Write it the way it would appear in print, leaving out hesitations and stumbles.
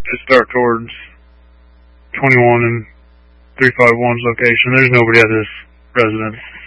to start towards 21 and 351's location. There's nobody at this residence.